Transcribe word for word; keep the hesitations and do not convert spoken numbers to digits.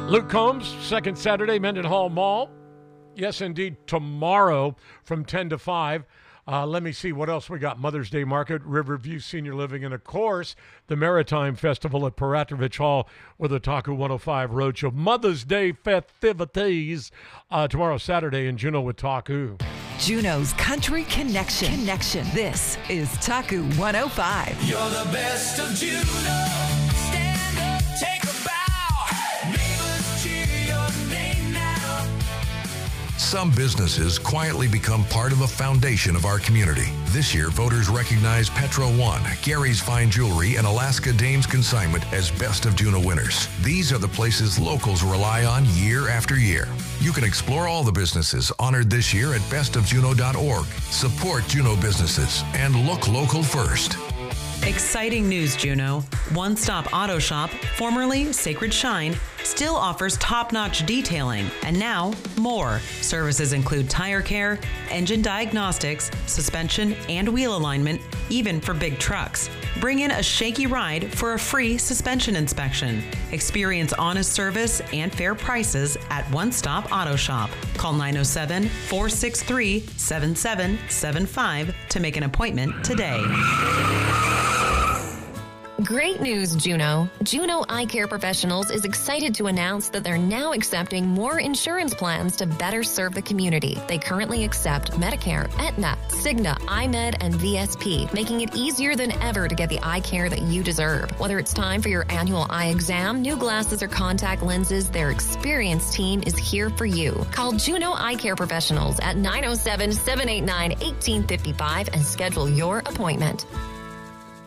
Luke Combs, second Saturday, Mendenhall Mall. Yes, indeed, tomorrow from ten to five. Uh, let me see what else we got. Mother's Day Market, Riverview Senior Living, and, of course, the Maritime Festival at Peratrovich Hall with the Taku one oh five Roadshow. Mother's Day festivities uh, tomorrow, Saturday, in Juneau with Taku. Juneau's Country Connection. Connection. This is Taku one oh five. You're the best of Juneau. Stand up, take a bow. Neighbors cheer your name now. Some businesses quietly become part of the foundation of our community. This year, voters recognize Petro One, Gary's Fine Jewelry, and Alaska Dames Consignment as Best of Juneau winners. These are the places locals rely on year after year. You can explore all the businesses honored this year at best of juneau dot org. Support Juneau businesses and look local first. Exciting news, Juneau. One Stop Auto Shop, formerly Sacred Shine, still offers top-notch detailing, and now more. Services include tire care, engine diagnostics, suspension and wheel alignment, even for big trucks. Bring in a shaky ride for a free suspension inspection. Experience honest service and fair prices at One Stop Auto Shop. Call nine oh seven, four six three, seven seven seven five to make an appointment today. Great news, Juneau. Juneau Eye Care Professionals is excited to announce that they're now accepting more insurance plans to better serve the community. They currently accept Medicare, Aetna, Cigna, iMed, and V S P, making it easier than ever to get the eye care that you deserve. Whether it's time for your annual eye exam, new glasses, or contact lenses, their experienced team is here for you. Call Juneau Eye Care Professionals at nine oh seven, seven eight nine, one eight five five and schedule your appointment.